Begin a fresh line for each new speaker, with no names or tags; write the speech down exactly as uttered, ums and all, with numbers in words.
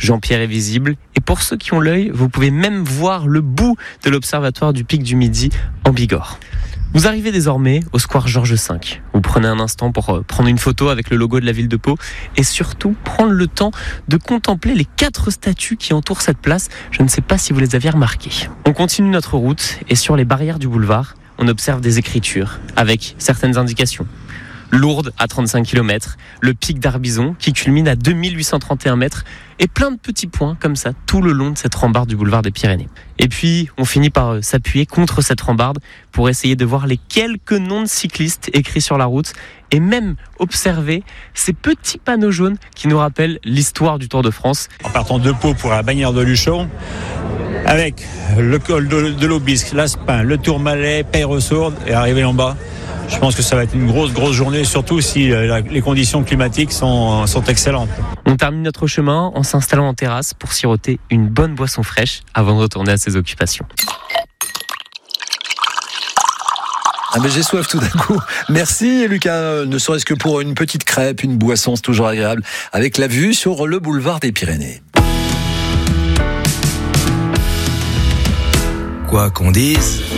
Jean-Pierre est visible. Et pour ceux qui ont l'œil, vous pouvez même voir le bout de l'observatoire du Pic du Midi en Bigorre. Vous arrivez désormais au square Georges cinq. Vous prenez un instant pour prendre une photo avec le logo de la ville de Pau et surtout prendre le temps de contempler les quatre statues qui entourent cette place. Je ne sais pas si vous les aviez remarquées. On continue notre route et sur les barrières du boulevard, on observe des écritures avec certaines indications. Lourdes à trente-cinq kilomètres, le pic d'Arbizon qui culmine à deux mille huit cent trente et un mètres et plein de petits points comme ça tout le long de cette rambarde du boulevard des Pyrénées. Et puis on finit par s'appuyer contre cette rambarde pour essayer de voir les quelques noms de cyclistes écrits sur la route et même observer ces petits panneaux jaunes qui nous rappellent l'histoire du Tour de France.
En partant de Pau pour la bannière de Luchon, avec le col de, de l'Aubisque, l'Aspin, le Tourmalet, Peyresourde et arriver en bas. Je pense que ça va être une grosse, grosse journée, surtout si la, les conditions climatiques sont, sont excellentes.
On termine notre chemin en s'installant en terrasse pour siroter une bonne boisson fraîche avant de retourner à ses occupations.
Ah ben j'ai soif tout d'un coup. Merci Lucas, ne serait-ce que pour une petite crêpe, une boisson, c'est toujours agréable, avec la vue sur le boulevard des Pyrénées.
Quoi qu'on dise